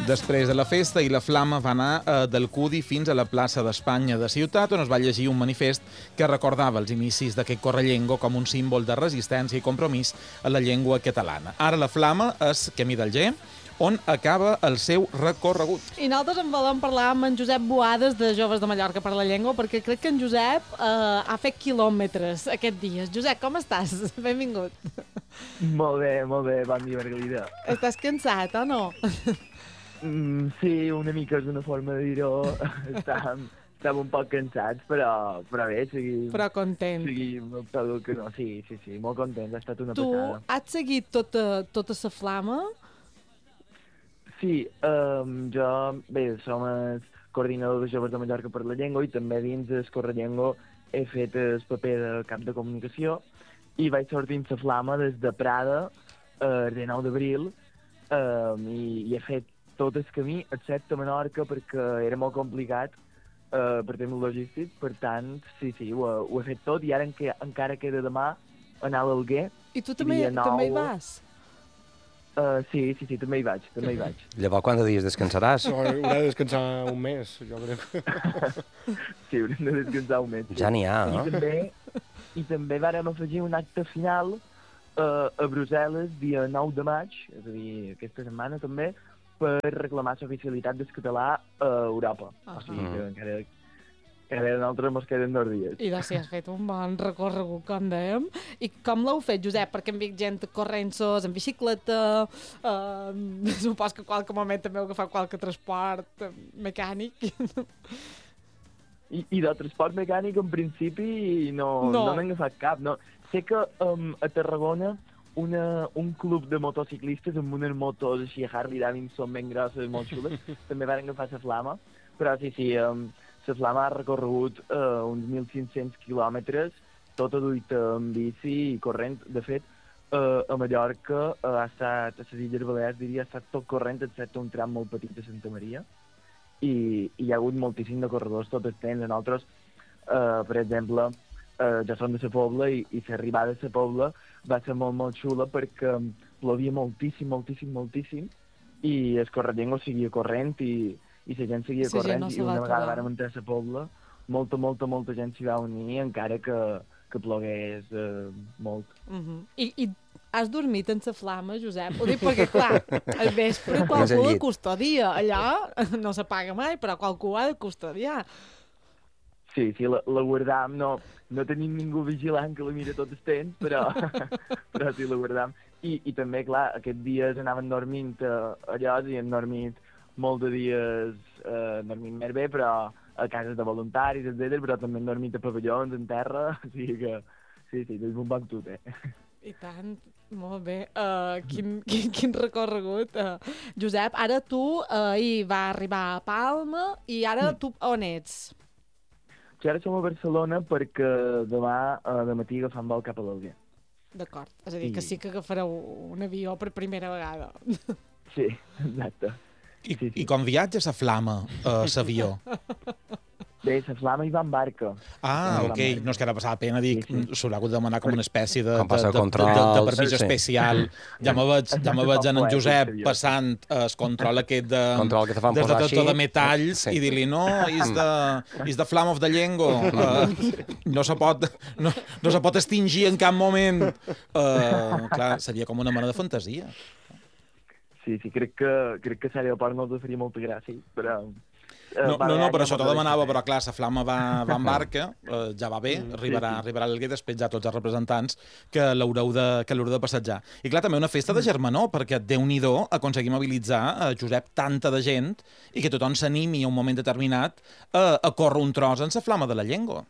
Després de la festa i la flama va anar del Cudi fins a la plaça d'Espanya de Ciutat, on es va llegir un manifest que recordava els inicis d'aquest correllengo com un símbol de resistència i compromís a la llengua catalana. Ara la flama és Camí d'Alger, on acaba el seu recorregut. I nosaltres en volem parlar amb en Josep Boades de Joves de Mallorca per la Llengua, perquè crec que en Josep ha fet quilòmetres aquests dies. Josep, com estàs? Benvingut. Molt bé, bon dia, Margalida. Estàs cansat, o no? Sí, una mica és una forma de dir-ho. Estàvem un poc cansats, però bé, seguim... Però content. Seguim el peu del canó. Sí, molt content, ha estat una passada. Tu has seguit tota la flama? Sí, jo, bé, som el coordinador de Joves de Mallorca per la Llengua i també dins del Correllengo he fet el paper de cap de comunicació i vaig sortir la flama des de Prada el 9 d'abril i he fet tot el camí, excepte Menorca, perquè era molt complicat per temes logístics, per tant, sí, ho he fet tot i ara encara queda demà anar a l'Alguer. I tu també hi vas? Sí, també hi vaig. Llavors, quants dies descansaràs? Haurà de descansar un mes, jo crec. Sí, haurem de descansar un mes. Sí. Ja n'hi ha, no? I també vàrem afegir un acte final a Brussel·les, dia 9 de maig, és a dir, aquesta setmana també, per reclamar l'oficialitat del català a Europa. O sigui que encara nosaltres ens queden 2 dies. I de si has fet un bon recorregut, com dèiem. I com l'heu fet, Josep? Perquè em veig gent corrent-sos, en bicicleta, supos que qualque moment també heu agafat qualque transport mecànic. I de transport mecànic, en principi, no n'hem agafat cap. No. Sé que a Tarragona un club de motociclistes amb unes motos així a Harley Davidson ben grosses, molt xules, també van agafar la flama, però sí, la flama ha recorregut uns 1.500 quilòmetres, tota duita amb bici i corrent. De fet, a Mallorca ha estat, a les Illes Balears, diria, ha estat tot corrent, excepte un tram molt petit de Santa Maria, i hi ha hagut moltíssim de corredors tot el temps. Nosaltres, per exemple, ja som de la Pobla i l'arribada de la Pobla va ser molt xula perquè plovia moltíssim i el correllengo seguia corrent i la gent seguia corrent i una vegada vàrem entrar a la Pobla molta gent s'hi va unir encara que plogués molt. I has dormit en la flama, Josep? Ho dic perquè, clar, al vespre qualcú la custodia. Allà no s'apaga mai, però qualcú ha de custodiar. Sí, la guardam. No tenim ningú vigilant que la mira tot el temps, però sí, la guardam. I també, clar, aquests dies anaven dormint allò i hem dormit molts de dies dormint més bé, però a cases de voluntaris, etc., però també hem dormit a pavellons, en terra, o sigui que sí, és un bon tot, I tant, molt bé. Quin recorregut. Josep, ara tu ahir va arribar a Palma i ara tu on ets? Sí, ara som a Barcelona perquè demà de matí agafam vol cap a l'Alguer. D'acord, és a dir, que sí que agafareu un avió per primera vegada. Sí, exacte. I com viatja la flama a l'avió? Bé, la flama hi va en barca. Ok. No és que ara passava pena, dic, s'haurà hagut de demanar com una espècie de permís especial. Ja me veig en Josep passant el control aquest de detector de metalls i dir-li, no, is the flame of the Llengo. No se pot extingir en cap moment. Clar, seria com una mena de fantasia. Sí, crec que a l'aeroport no els faria molta gràcia, però... No, per això t'ho demanava, però clar, la flama va en barca, ja va bé, arribarà a l'Alguer, després ja tots els representants que l'haureu de passejar. I clar, també una festa de germanor, perquè Déu-n'hi-do aconseguir mobilitzar, Josep, tanta de gent i que tothom s'animi a un moment determinat a córrer un tros en la flama de la llengua.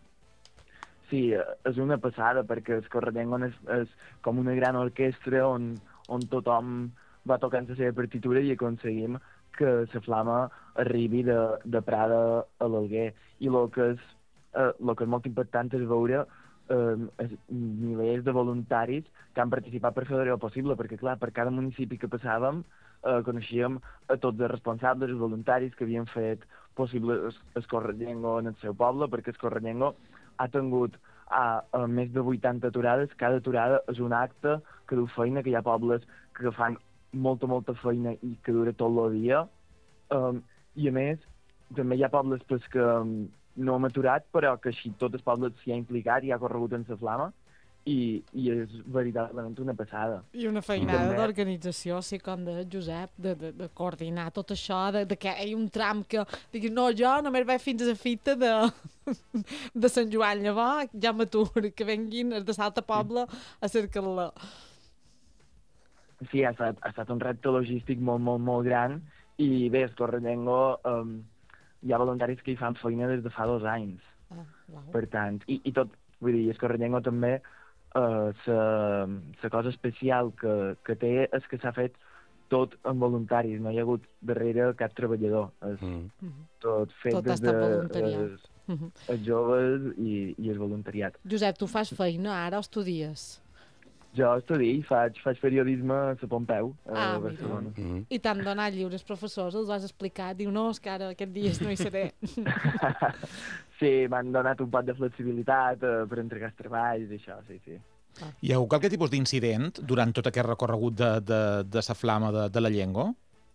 Sí, és una passada, perquè el Correllengo és com una gran orquestra on tothom va tocant la seva partitura i aconseguim que la flama arribi de Prada a l'Alguer. I el que és molt impactant és veure milers de voluntaris que han participat per fer-ho possible, perquè, clar, per cada municipi que passàvem coneixíem a tots els responsables, els voluntaris que havien fet possible el Correllengo en el seu poble, perquè el Correllengo ha tingut més de 80 aturades. Cada aturada és un acte que du feina, que hi ha pobles que fan molta feina i que dura tot el dia, I a més, també hi ha pobles pues, que no hem aturat, però que així tot el poble s'hi ha implicat i ha corregut en la flama, i és veritablement una passada. I una feinada d'organització, sí, com de Josep, de coordinar tot això, de que hi ha un tram que diguis, no, jo només vaig fins a la fita de Sant Joan, llavors ja m'aturo, que venguin els de l'altre poble a cercar-la. Sí, ha estat un repte logístic molt, molt, molt gran, i bé, el Correllengo hi ha voluntaris que hi fan feina des de fa 2 anys. Per tant, i tot, vull dir, el Correllengo també, la cosa especial que té és que s'ha fet tot amb voluntaris, no hi ha hagut darrere cap treballador. Tot fet des de els joves i el voluntariat. Josep, tu fas feina ara o estudies? Jo estudio i faig periodisme a la Pompeu, a Barcelona. I t'han donat lliures professors, els has explicat? Diu, no, és que ara aquests dies no hi seré. Sí, m'han donat un poc de flexibilitat per entregar els treballs i això, sí. Hi ha hagut qualque tipus d'incident durant tot aquest recorregut de la flama de la llengua?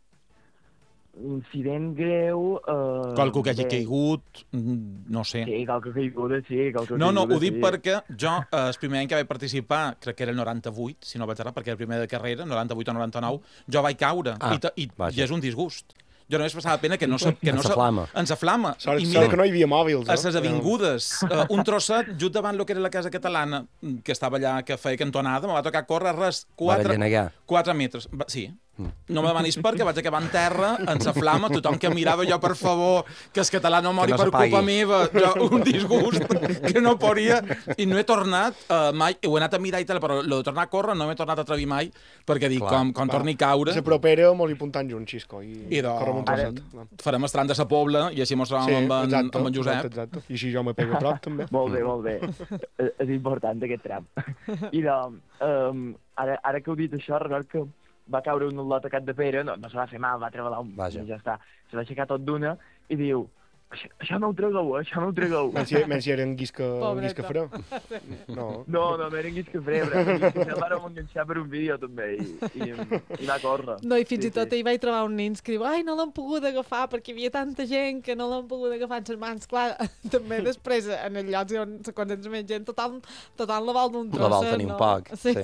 Incident greu... Qualcú que hagi caigut, no sé. Sí, qualque caiguda, sí. No, ho dic perquè jo, el primer any que vaig participar, crec que era el 98, si no vaig errar, perquè era el primer de carrera, 98 o 99, jo vaig caure, i és un disgust. Jo només passava pena que no en sa flama. En sa flama. Sort que no hi havia mòbils, a les avingudes, un trosset just davant el que era la Casa Catalana, que estava allà, que feia cantonada, me va tocar córrer res, 4 metres. Sí. No me demanis perquè vaig acabar en terra, en sa flama, tothom que mirava jo, per favor, que el català no mori per culpa meva, jo, un disgust que no podia, i no he tornat mai, ho he anat a mirar i tal, però el de tornar a córrer no m'he tornat a atrevir mai, perquè dic, quan torni a caure... La propera mos hi puntant junts, Xisco, i correm un trosset. Farem el tram de la Pobla, i així mos trobem amb en Josep. Exacte. I així jo me pego a prop, també. Molt bé. És important, aquest tram. I doncs, ara que heu dit això, record que va caure un lot a Cap de Pere, no se va fer mal, va treballar i ja està. Se va aixecar tot d'una i diu, això no ho tregueu. Menys si era en guisca fre. No era en guisca fre, però el vàrem enganxar per un vídeo també i va córrer. No, i fins i tot hi vaig trobar un nens que diu, ai, no l'han pogut agafar perquè hi havia tanta gent que no l'han pogut agafar en les mans. Clar, també després en els llocs on se concentra més gent, tothom la vol d'un trosset. La vol tenir un poc, sí.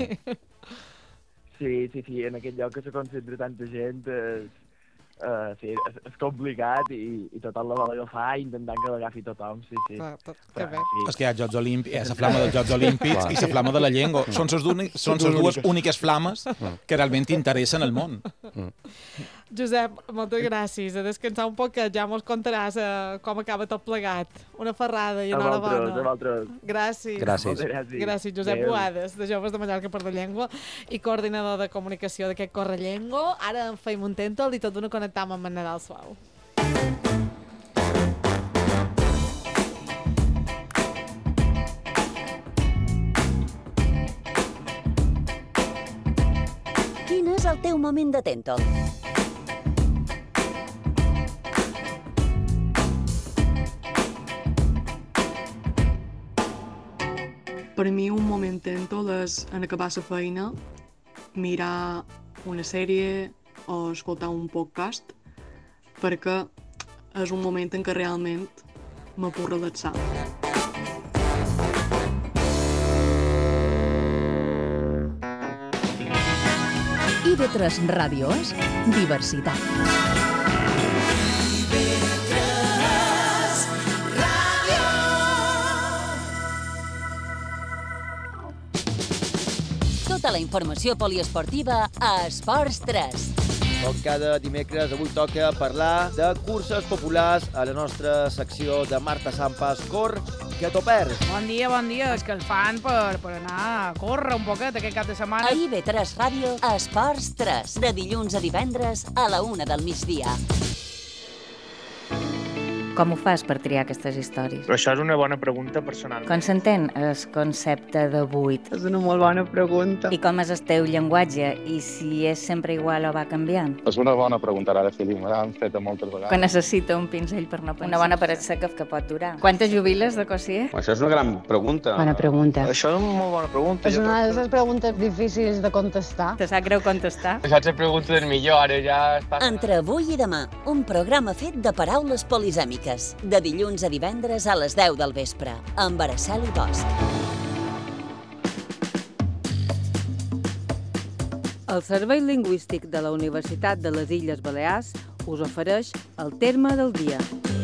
Sí, en aquest lloc que se concentra tanta gent és complicat i tothom la vol agafar intentant que l'agafi tothom, sí. Que bé. És que hi ha Jocs Olímpics, la flama dels Jocs Olímpics i la flama de la llengua. Són les dues úniques flames que realment interessen al món. Josep, moltes gràcies. A descansar un poc, que ja mos contaràs com acaba tot plegat. Una ferrada i enhorabona. A vosaltres. Gràcies. Gràcies, Josep Boades, de Joves de Mallorca per la Llengua i coordinador de comunicació d'aquest Correllengo. Ara en feim un tèntol i tot d'una connectam amb en Nadal Suau. Quin és el teu moment de tèntol? Per mi un moment tèntol és en acabar la feina, mirar una sèrie o escoltar un podcast, perquè és un moment en què realment me puc relaxar. IB3 Ràdio és diversitat. Tota la informació poliesportiva a Esports 3. Com cada dimecres, avui toca parlar de curses populars a la nostra secció de Marta Sampas Cor, que t'ho perds. Bon dia, és que el fan per anar a córrer un poquet aquest cap de setmana. A IB3 Ràdio, Esports 3, de dilluns a divendres a la 1 del migdia. Com ho fas per triar aquestes històries? Però això és una bona pregunta personal. Com s'entén el concepte de buit? És una molt bona pregunta. I com és el teu llenguatge? I si és sempre igual o va canviant? És una bona pregunta, ara, Fili, me l'han fet moltes vegades. Quan necessita un pinzell per no pensar. Una bona paret seca que pot durar. Quantes jubiles de Cossier? Això és una gran pregunta. Bona pregunta. Això és una molt bona pregunta. És una de les preguntes difícils de contestar. Te sap greu contestar? Això és la pregunta del millor, ara ja està... Entre avui i demà, un programa fet de paraules polisèmiques. De dilluns a divendres a les 10 del vespre, amb Araceli Bosch. El Servei Lingüístic de la Universitat de les Illes Balears us ofereix el terme del dia.